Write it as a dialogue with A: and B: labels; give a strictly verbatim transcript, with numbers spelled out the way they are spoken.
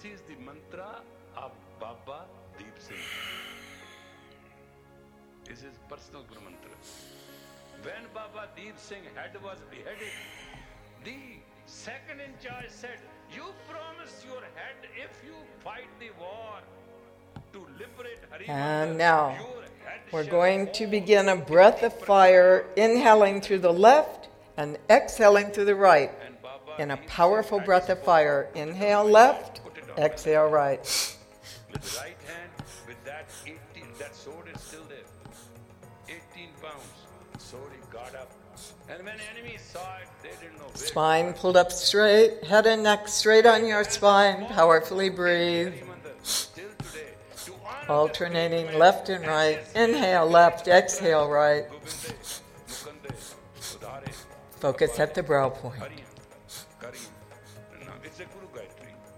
A: This is the mantra of Baba Deep Singh. This is personal Guru Mantra. When Baba Deep Singh head was beheaded, the second in charge said, you promise your head if you fight the war to liberate Harimandal.
B: And now we're going to begin a breath of fire, inhaling through the left and exhaling through the right. In a powerful breath of fire, inhale left, exhale right.
A: With the right hand, with that eighteen, that sword is still there. eighteen pounds. Sword he got up. And when enemies saw it, they didn't know where.
B: Spine pulled up straight, head and neck straight on your spine. Powerfully breathe.
A: Still today, to honor
B: Alternating left and right. Inhale left, exhale right. Focus at the brow point.
A: It's a Guru Gayatri.